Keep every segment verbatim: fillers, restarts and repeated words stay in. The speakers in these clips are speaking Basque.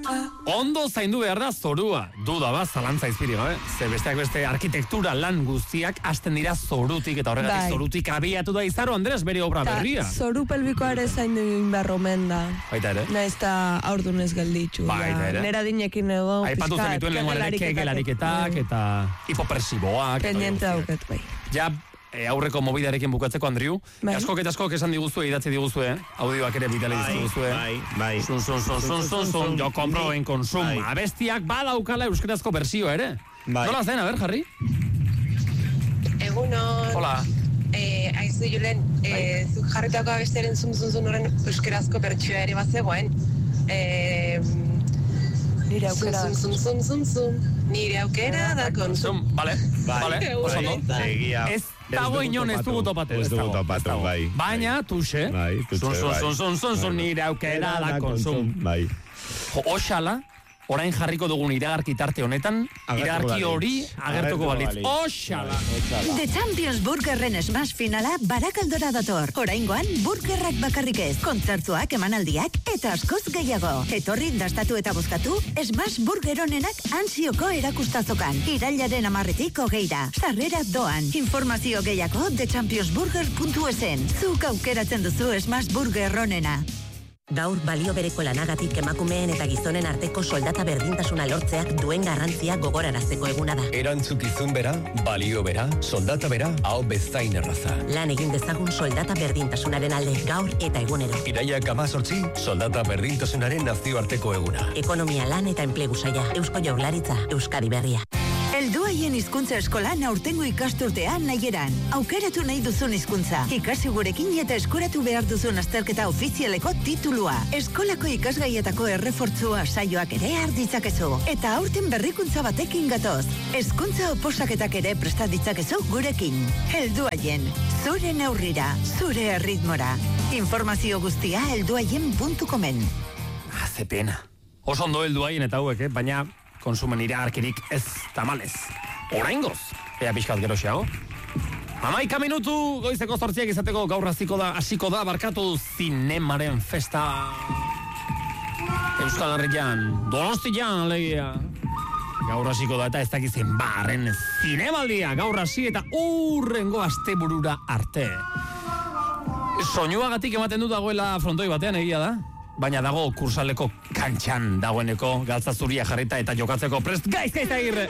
Ondo zaindu behar da zorua. Duda bat, zalantza izpiri gabe. Ze besteak beste arkitektura lan guztiak hasten dira zorutik eta horregatik bai. zorutik abiatu da Izaro Andres bere obra Ta, berria. zoru pelbikoa ere zaindu inberromen da. Baita ere. Naiz eta aurdunez gelditxu. Baita ere. Nera dinekin ego Aipatu pizkat, zenituen lenguan ere kegelariketak eta hipopersiboak. Pendiente dauket, bai. Ja, e, aurreko mobidarekin bukatzeko, Andriu. Bai. Askok eta askok esan diguzue, idatzi diguzue, audioak ere bitale diguzue. Bai, bai. Sun, sun, sun, sun, sun, sun, jo compro en consum. Bai. Abestiak badaukala euskarazko berzio ere. Bai. Nola zen, a ber, Jarri? Egunon. Hola. Eh, aizu Julen, eh, zuk jarritako abesteren zum zum zum horren euskarazko bertsioa ere bazegoen. Eh, Nire aukera. Zum zum zum zum zum. Nire aukera da konsum. Zum, vale, Bai. vale, oso ondo. Egia. Ez dago inon ez dugu topatu. Ez dugu topatu, bai. Baina, tuxe. Bai, tuxe, Sun, sun, bai. sun, sun, sun, sun, nire aukera da konsum. Bai. Jo, Oxala, orain jarriko dugun iragarki tarte honetan, Agertuko iragarki balitz. hori agertuko Agertuko balitz. balitz. Oxala! The Champions Burgerren smash finala Barakaldora dator. Oraingoan burgerrak bakarrik ez, kontzertuak, emanaldiak eta askoz gehiago. Etorri dastatu eta bozkatu smash burger honenak ansioko erakustazokan. Irailaren amarretik hogeira. Sarrera doan. Informazio gehiago the champions burger puntu esen. Zuk aukeratzen duzu smash burger honena. Gaur balio bereko lanagatik emakumeen eta gizonen arteko soldata berdintasuna lortzeak duen garrantzia gogorarazteko eguna da. Erantzukizun bera, balio bera, soldata bera, hau bezain erraza. Lan egin dezagun soldata berdintasunaren alde gaur eta egunero. Iraiak amazortzi, soldata berdintasunaren nazioarteko eguna. Ekonomia, lan eta enplegu saila, Eusko Jaurlaritza, Euskadi Berria. Helduaien hizkuntza eskolan aurtengo ikasturtea nahieran. Aukeratu nahi duzun hizkuntza. Ikasi gurekin eta eskuratu behar duzun azterketa ofizialeko titulua. Eskolako ikasgaietako errefortzua saioak ere har ditzakezu. Eta aurten berrikuntza batekin gatoz. Hezkuntza oposaketak ere presta ditzakezu gurekin. Helduaien, zure neurrira, zure erritmora. Informazio guztia helduaien puntu comen. Ah, ze pena. Oso ondo heldu haien eta hauek, eh? Baina konsumen iragarkirik ez tamalez. Oraingoz, ea pixkat geroxeago. Hamaika minutu goizeko zortziak izateko gaur hasiko da, hasiko da, barkatu zinemaren festa. Euskal Herrian, Donostian alegia. Gaur hasiko da eta ez dakizen barren zinemaldia. Gaur hasi eta urrengo asteburura arte. Soinuagatik ematen du dagoela frontoi batean egia da. Baina dago kursaleko kantxan dagoeneko galtza zuria jarrita eta jokatzeko prest. Gaizka eta agirre!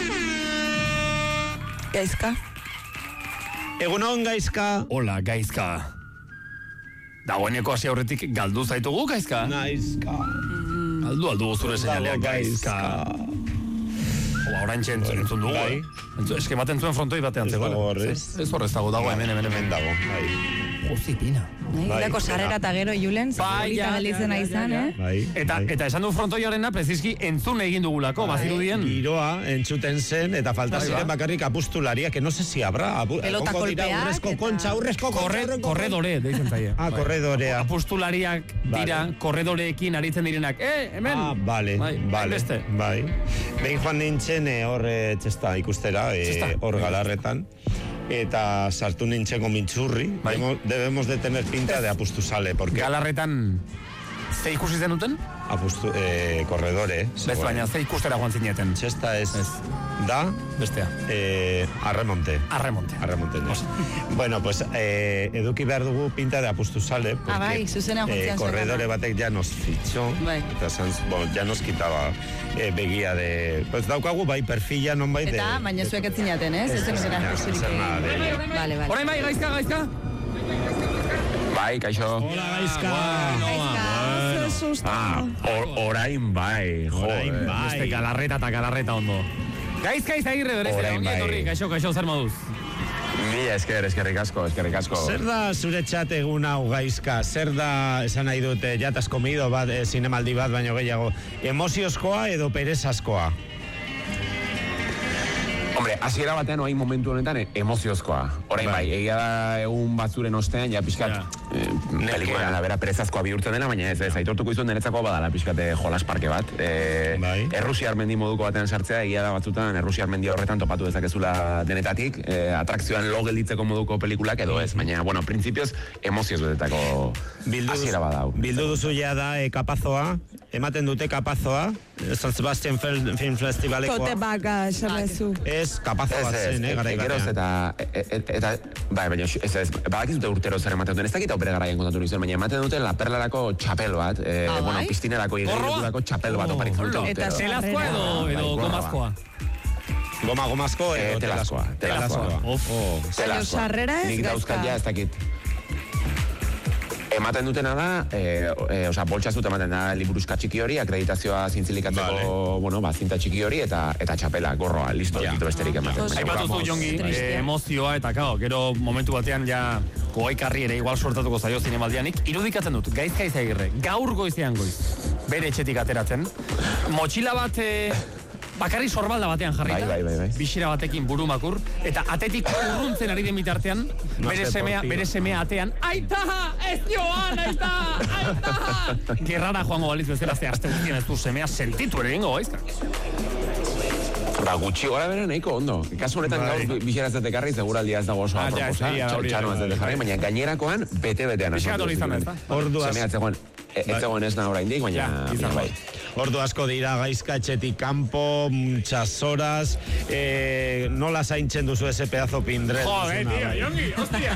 Gaizka. Egunon, Gaizka. Hola, Gaizka. Dagoeneko hasi aurretik galdu zaitugu, Gaizka? Gaizka. Aldu, aldu zure seinalea, Gaizka. Ola, orain txentzun entzun dugu, Bai. eh? Eske ematen zuen frontoi batean Ez zegoela. dago horrez. Ez horrez dago, dago hemen, hemen, hemen. dago, bai. Jozi pina. Bai, Hilako sarrera eta gero Julen, Bai, polita ja, gelizena ja, ja, izan, ja, ja. eh? Bai, Eta, bai. eta esan du frontoiarena, preziski entzun egin dugulako, bazirudien. Giroa entzuten zen eta falta Bai, ziren ba. bakarrik apustularia, que no sé si habrá. Apu, Pelota egongo dira kolpeak urrezko eta- kontxa, urrezko kontxa, Korre, urrezko korredore, deitzen zaie. Ah, Bai. korredorea. Apustulariak dira, Vale. korredoreekin aritzen direnak. Eh, hemen! Ah, bale, Bai, bale, beste. bai. Behin joan nintzen eh, hor eh, txesta ikustera, eh, Txesta. hor galarretan, eta sartu nintzen gomintzurri. Bai. Demo- Debemos de tener pinta de apustusale, porque Galarretan, ze ikusi zenuten? apustu, eh, korredore. Bez, baina ze ikustera joan zineten. Txesta ez, Ez. da, Bestea. eh, arremonte. Arremonte. Arremonte. Bueno, pues eh, eduki behar dugu pinta de apustusale. Ah, bai, zuzenean jontzian zuen. Korredore batek ja nos fichó. Bai. Eta zan, bon, ja nos quitaba eh, begia de... Pues daukagu bai perfila non bai de... Eta, baina zuek ez zinaten, ez? Ez zenuten Ez akusturik zer nada de egin. ello. Vale, vale. Orain bai, gaizka, gaizka? Bai, kaixo. Hola, Gaizka. Gaizka, oso susto. Ah, or, orain bai, jo. Orain eh. bai. Beste galarreta eta galarreta ondo. Gaizka izagirre berez, Orain ongi bai. etorri, kaixo, kaixo, zer moduz? Mila esker, eskerrik asko, eskerrik asko. Zer da zure txat egun hau, Gaizka? Zer da, esan nahi dute, jatas komido bat, eh, zinemaldi bat, baino gehiago, emoziozkoa edo perezazkoa? Hombre, hasiera batean oain momentu honetan eh, emoziozkoa. Orain Bai. bai, egia da egun batzuren ostean, ja pixkat, Ja. pelikulan arabera perezazkoa bihurtzen dela, baina ez, ez, aitortuko izun niretzako badala pixkate jolas parke bat. E, bai. Errusiar mendi moduko batean sartzea, egia da batzutan, Errusiar mendi horretan topatu dezakezula denetatik, e, atrakzioan lo gelditzeko moduko pelikulak edo ez, baina, bueno, printzipioz, emozioz betetako hasiera badau. Bildu duzu ja da e, kapazoa, ematen dute kapazoa, San Sebastian Film Festivalekoa. Tote baga, esanezu. Ez, kapazoa bat zen, eh, garai Geroz batean. eta, eta, bai, baina, ez ez, badakizute urtero zer ematen duten, ez dakita opere garaien kontatu nizuen, baina ematen duten La Perlarako txapel bat, eh, Ah, bueno, bai? piztinerako igeriturako txapel bat oparitzen dute. Eta urtero. Zelazkoa edo, Bai, edo gorra gomazkoa? Goma, gomazko Eh, edo telazkoa, telazkoa. Of. Baina sarrera ez Nik dauzkat gaizka. ja, ez dakit. Ematen dutena da, eh, eh, osea, boltsazut ematen da liburuzka txiki hori, akreditazioa zintzilikatzeko, Vale. bueno, ba, zinta txiki hori, eta eta txapela, gorroa, listo, Ja. ditu besterik ematen. Oso. Baina, Aipatu zu vamos. jongi, Tristea. eh, emozioa eta kao, gero momentu batean ja gogaikarri ere igual sortatuko zaio zinemaldianik, irudikatzen dut, gaizka izagirre, gaur goizean goiz, bere etxetik ateratzen, motxila bat eh, bakarri sorbalda batean jarrita, Bai, bai, bai, bai. bisira batekin burumakur, eta atetik urruntzen ari den bitartean, bere semea, bere semea atean, aita, ez joan, aita, aita! Gerrara joango balitz bezala, ze aste guztien ez du semea sentitu ere ingo, gaizka. Ba, gutxi gora bera nahiko ondo. Kasu honetan Bai. gaur bixera ez dute jarri, seguraldia ez dago oso Ah, ja, aproposa, egia da, hori da, txano ez dute jarri, baina gainerakoan bete-betean. Pixkat asmatu hori izan da, ziren. ezta? Ordu Semea ez zegoen, ez Bai. zegoen ez na oraindik, baina, Ja, izan bai. Ordu asko dira gaizka etxetik kanpo, muchas horas, eh, nola zaintzen duzu ese pedazo pindret. Joder, duzuna, tío, bai. jongi, hostia.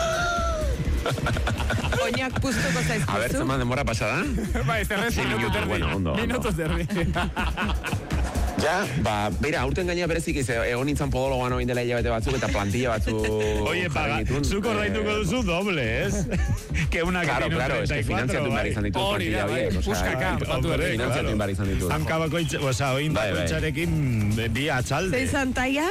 Oinak puztuko A ber, zaizkizu. zenbat denbora pasada? Bai, zerrez, Sí, minutu minutu, terdi. bueno, ondo, ondo. Minutu terdi. Ja, ba, beira, aurten gaina berezik iz, egon nintzen podologoan oin dela hilabete batzuk eta plantilla batzuk Oye, paga, jarri nituen. zuk ordainduko Eh, duzu doble, ez? que una que Claro, tiene un claro, es que treinta y cuatro, finanziatu behar bai. izan ditut Hori da, plantilla bai, horiek, osea, puskaka, bai, batu hombre, berri. finanziatu behar izan ditut. Hanka bakoitz, oza, oin Bai, bai. bakoitzarekin bi atxalde. Zein zantaia?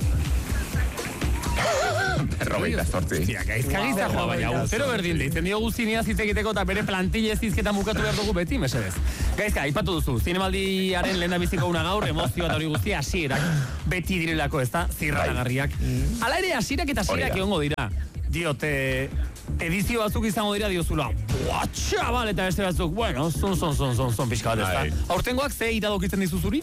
Berrogeita zortzi. Hostia, gaizka gizta joa, baina urtero berdin deitzen dio guztinia zizekiteko eta bere plantille zizketa mukatu behar dugu beti, mesedez. Gaizka, aipatu duzu, zinemaldiaren lehen da biziko una gaur, emozioa eta hori guztia, hasierak beti direlako, ez da, zirraragarriak. Hala ere, hasierak eta Hori hasierak da. egongo dira. Diote, edizio batzuk izango dira diozula, buah, txabal, eta beste batzuk, bueno, zon, zon, zon, zon, zon, pixka bat, Bai. ez da. Aurtengoak ze iradokitzen dizuzuri?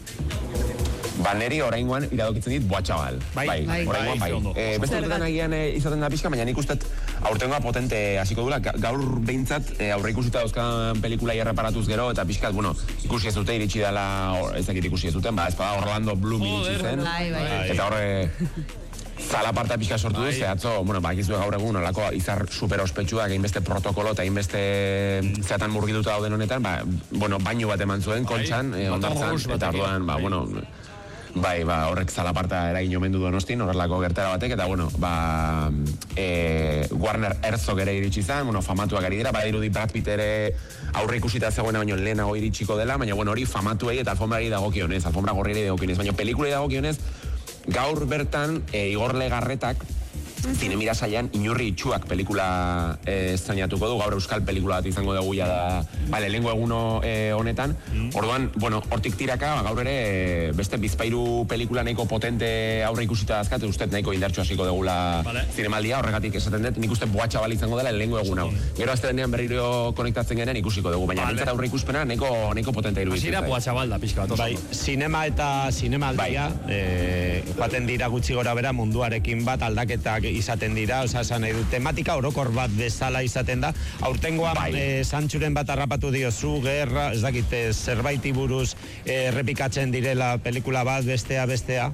Ba, neri oraingoan iradokitzen dit, boa txabal. Bai, bai, oraingoan bai, bai. ondo. Eh, beste Zergatik? urtetan agian eh, izaten da pixka, baina nik uste aurtengoa potente hasiko dula. Ga- Gaur behintzat eh, aurre ikusita dauzkan pelikulai erreparatuz gero, eta pixkat, bueno, ikusi ez dute iritsi dela, or- ez dakit ikusi ez duten, ba, ez bada Orlando Bloom iritsi Joder, zen. bai, bai. Eta horre zalaparta pixka sortu du, ze atzo, bueno, ba, egizue gaur egun, olako izar super ospetsuak, hainbeste protokolo eta hainbeste zeatan murgituta dauden honetan, ba, bueno, bainu bat eman zuen, kontxan, eh, Baton ondartzan, Rouge eta batekin. orduan, ba, Bai. bueno, bai, ba, horrek zalaparta eragin omen du Donostin, horrelako gertera batek, eta, bueno, ba, e, Warner Herzog ere iritsi zen, bueno, famatuak ari dira, ba, dirudi Brad Pitt ere aurre ikusita zegoena, baino lehenago iritsiko dela, baina, bueno, hori famatuei eta alfombrari dagokionez, alfombra gorriari dagokionez, baina pelikulei dagokionez, gaur bertan, e, Igor Legarretak, Zinemira saian inurri itxuak pelikula eh, estrenatuko du, gaur euskal pelikula bat izango dugu ja da, bale, lehengo eguno eh, honetan. Orduan, bueno, hortik tiraka, ba, gaur ere eh, beste bizpairu pelikula nahiko potente aurre ikusita dazkat, uste nahiko indartxo hasiko dugula Vale. zinemaldia, horregatik esaten dut, nik uste boa txabal izango dela lehengo egun hau. Gero azte denean berriro konektatzen genen ikusiko dugu, baina Vale. bintzat aurre ikuspena nahiko, nahiko potente iruditzen. Hasiera zait. boa txabalda, pixka bat, oso. Bai, sinema eta zinemaldia, eh, joaten dira gutxi gora bera munduarekin bat aldaketak izaten dira, oza, esan nahi du, tematika orokor bat bezala izaten da. Aurtengoa, Bai. eh, Santxuren bat harrapatu diozu, gerra, ez dakit, eh, zerbaiti buruz eh, errepikatzen direla pelikula bat, bestea, bestea.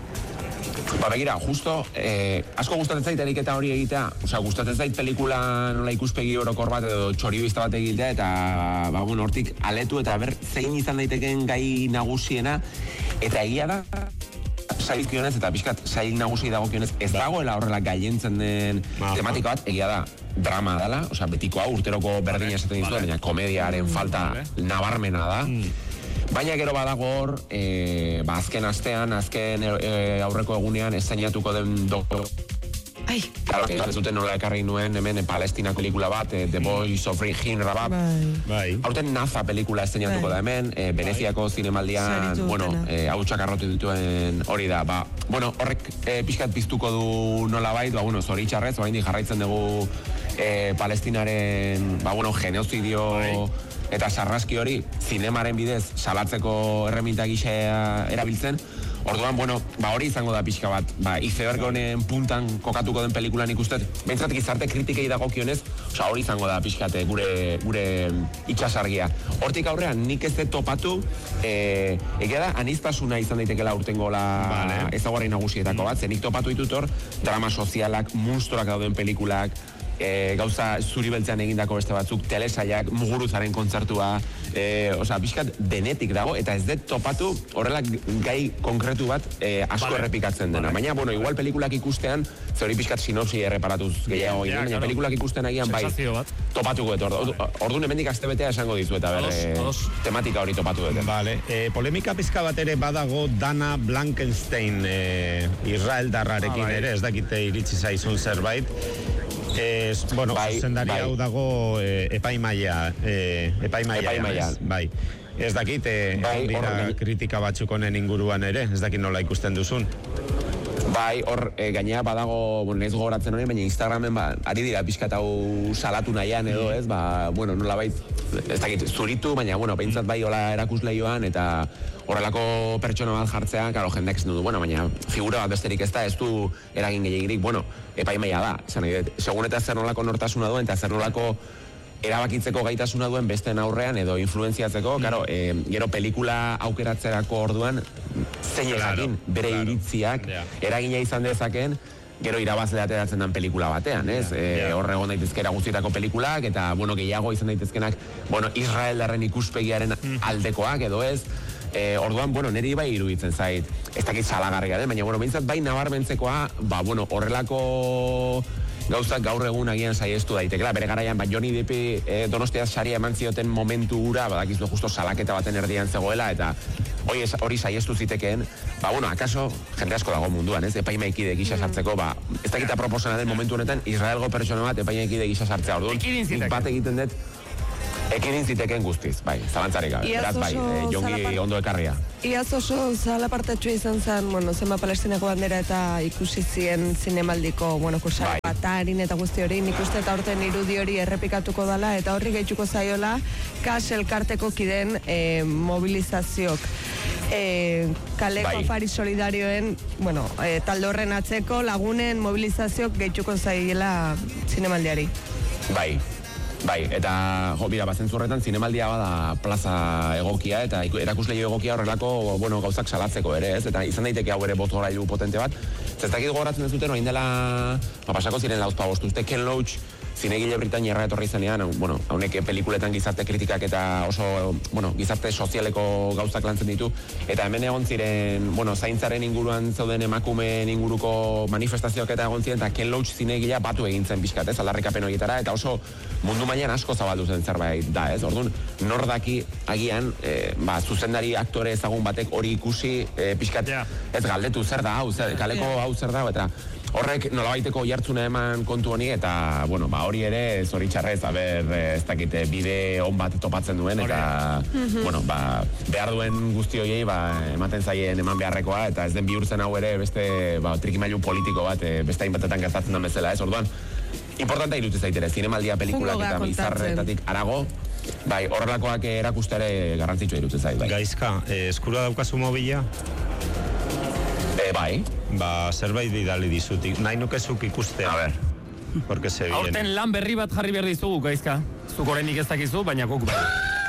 Ba, begira, justo, eh, asko gustatzen zait eriketa hori egitea, osea, gustatzen zait pelikula nola ikuspegi orokor bat edo txoribista bat egitea, eta, ba, bueno, hortik aletu eta ber zein izan daitekeen gai nagusiena, eta egia da, saizkionez eta pixkat sail nagusi dagokionez, ez dagoela horrela gailentzen den Aha. tematika bat, egia da, drama dela, osea, betikoa urteroko berdina esaten dizu, baina komediaren falta nabarmena da. Baina gero badago hor, e, ba, azken astean, azken e, aurreko egunean estrenatuko den do... Ai, Claro, ez duten nola ekarri nuen hemen e, Palestina pelikula bat, e, The Boys of Rijin Rabab. Bai. Aurten Naza pelikula estrenatuko Bai. da hemen, e, Veneziako zinemaldian, Saritu bueno, dutena. e, hautsak arrotu dituen hori da, ba, bueno, horrek e, pixkat piztuko du nola bait, ba, bueno, zoritxarrez, oraindik jarraitzen dugu e, Palestinaren, ba, bueno, genozidio eta sarraski hori zinemaren bidez salatzeko erreminta gisa erabiltzen. Orduan, bueno, ba hori izango da pixka bat, ba, iceberg honen puntan kokatuko den pelikulan ikustet, behintzat gizarte kritikei dagokionez, oza, hori izango da pixkate gure, gure itxasargia. Hortik aurrean, nik ez dut topatu, e, egia da, aniztasuna izan daitekela urtengo la vale. ezaguarri nagusietako bat, zen nik topatu ditut hor, drama sozialak, monstruak dauden pelikulak, E, gauza zuri beltzean egindako beste batzuk, telesaiak, Muguruzaren kontzertua, e, oza, pixkat denetik dago, eta ez dut topatu horrela gai konkretu bat e, asko vale. errepikatzen dena. Vale. Baina, bueno, igual pelikulak ikustean, ze hori pixkat sinopsi erreparatuz gehiago yeah, yeah, baina claro. pelikulak ikusten agian bai topatuko dut. Ordu, orduan hemendik astebetea esango dizu eta ber, e, tematika hori topatu dut. Vale. E, polemika pizka bat ere badago Dana Blankenstein e, Israel darrarekin ah, bai. ere, ez dakite iritsi zaizun zerbait. Es, bueno, bai, zendari bai. hau dago eh, epaimaia, eh, epaimaia, epaimaia. Bai. Ez dakit, eh, bai, dira or, kritika batzuk honen inguruan ere, ez dakit nola ikusten duzun. Bai, hor, e, gainea badago, bueno, nahiz gogoratzen hori, baina Instagramen, ba, ari dira pixkat hau salatu nahian edo, ez, ba, bueno, nola bait, ez dakit, zuritu, baina, bueno, behintzat bai hola erakusleioan, eta horrelako pertsona bat jartzea, karo, jendeak esan du, bueno, baina figura bat besterik ez da, ez du eragin gehiagirik, bueno, epaimaia da, esan nahi, segun eta zer nolako nortasuna duen, eta zer nolako erabakitzeko gaitasuna duen besteen aurrean edo influenziatzeko, mm. karo, e, gero pelikula aukeratzerako orduan, zein ezakin, claro, bere claro. iritziak, yeah. eragina izan dezaken, gero irabazle ateratzen den pelikula batean, ez? Yeah, yeah. E, horre egon daitezkera guztietako pelikulak, eta, bueno, gehiago izan daitezkenak, bueno, Israeldarren ikuspegiaren mm. aldekoak, edo ez, e, orduan, bueno, niri bai iruditzen zait, ez dakit salagarria den, baina, bueno, behintzat bai nabarmentzekoa, ba, bueno, horrelako gauzak gaur egun agian saiestu daitekela, bere garaian, ba, Johnny Deppi eh, Donostiaz saria eman zioten momentu ura, badakizu justo salaketa baten erdian zegoela, eta hori, hori saiestu zitekeen, ba, bueno, akaso, jende asko dago munduan, ez, epaimaikide gisa sartzeko, ba, ez dakita proposena den momentu honetan, Israelgo pertsona bat epaimaikide gisa sartzea, orduan, bat egiten dut, ekidin zitekeen guztiz, bai, zalantzarik gabe, beraz, bai, eh, jongi ondo ekarria. Iaz oso zalapartatxua izan zen, bueno, zenba Palestinako bandera eta ikusi zien zinemaldiko, bueno, kursari bai. Batarin eta guzti hori, nik uste eta orten irudi hori errepikatuko dela, eta horri gehituko zaiola, kas elkarteko kiden eh, mobilizazioak. Eh, kaleko bai. Afari solidarioen, bueno, eh, talde horren atzeko lagunen mobilizazioak gehituko zaiela zinemaldiari. Bai. Bai, eta jo, bira, bazentzurretan zinemaldia bada plaza egokia eta erakusleio egokia horrelako, bueno, gauzak salatzeko ere, ez? Eta izan daiteke hau ere botgorailu potente bat. Zestakit gogoratzen ez duten, orain dela, ba, pasako ziren lauzpa bostuzte, Ken Loach, zinegile Britaniarra etorri zenean, bueno, haunek pelikuletan gizarte kritikak eta oso, bueno, gizarte sozialeko gauzak lantzen ditu, eta hemen egon ziren, bueno, zaintzaren inguruan zeuden emakumeen inguruko manifestazioak eta egon ziren, eta Ken Loach zinegilea batu egin zen pixkat, ez, aldarrikapen horietara, eta oso mundu mailan asko zabaldu zen zerbait da, ez, orduan, nor daki agian, e, ba, zuzendari aktore ezagun batek hori ikusi, e, pixkat, yeah. ez galdetu zer da, hau, zer, kaleko yeah. hau zer da, eta horrek nolabaiteko jartzuna eman kontu honi, eta, bueno, ba, hori ere, zoritxarrez, haber, ez dakite, bide on bat topatzen duen, eta, mm-hmm. bueno, ba, behar duen guzti horiei, ba, ematen zaien eman beharrekoa, eta ez den bihurtzen hau ere, beste, ba, trikimailu politiko bat, e, beste hainbatetan gertatzen den bezala, ez, orduan, importanta irutze zaitere, zinemaldia pelikulak eta bizarretatik arago, bai, horrelakoak erakustare garrantzitsua irutze zait, bai. Gaizka, eh, eskura daukazu mobila? Eh, bai. Ba, zerbait bidali dizutik, nahi nukezuk ikustea. A ver. Porque se viene. Aurten lan berri bat jarri behar dizugu, Gaizka. Zuk oraindik ez dakizu, baina guk bai.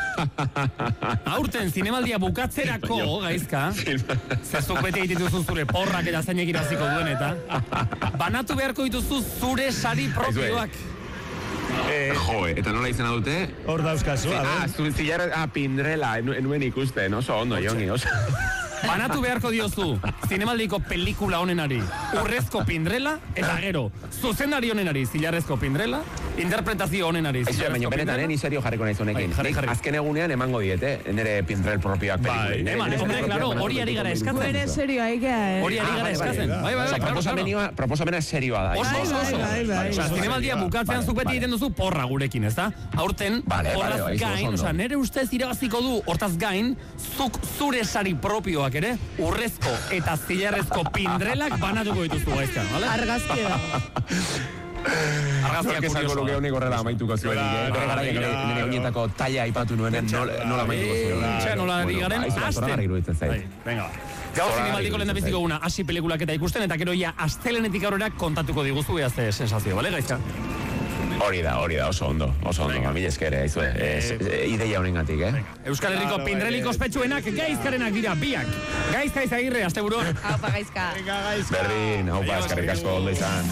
Aurten zinemaldia bukatzerako, Gaizka, zezuk bete egiten zure porrak eta zeinek iraziko duen eta banatu beharko dituzu zure sari propioak. Eh, jo, eta nola izena dute? Hor dauzkazu, a ver. Ah, zu zilar, ah, Pindrela, enuen ikusten, oso ondo, Jongi, oso. Banatu beharko diozu, zinemaldiko pelikula honenari, urrezko Pindrela, eta gero, zuzendari honenari, zilarrezko Pindrela, interpretazio honenari, zilarrezko Pindrela. Baina benetan, eh, ni serio jarriko nahiz honekin. Bai, jarri, azken egunean emango diete, nire Pindrel propioak pelikula. Bai, eman, hombre, klaro, hori ari gara eskatzen. Bere serioa, ega, eh? Hori ari gara eskatzen. Bai, bai, bai, proposamena serioa da. Oso, oso, oso. Zinemaldia bukatzean zuk beti egiten duzu porra gurekin, ez da? Aurten, hortaz gain, oza, nire ustez irabaziko du, hortaz gain, zuk zure sari propioak ere, urrezko eta zilarrezko Pindrelak banatuko dituzu, Gaizka, vale? Argazki da. Argazkia Nork esango luke honik horrela amaituko zuen. Bere garaian nire oinetako taila aipatu nuenen nola amaituko zuen. Txea nola ari garen, azten. Venga, Gaur zinemaldiko lehen da biziko guna, hasi pelikulak eta ikusten, eta gero ja astelenetik aurrera kontatuko diguzu behaz sensazio, bale, gaizka? Hori da, hori da, oso ondo, oso ondo, mami eskere, izue, ideia honengatik, eh? Euskal Herriko pindrelik ospetsuenak gaizkarenak dira, biak. Gaizka izagirre, azte buruan. Haupa, gaizka. Berdin, haupa, eskarrik asko, ondo izan.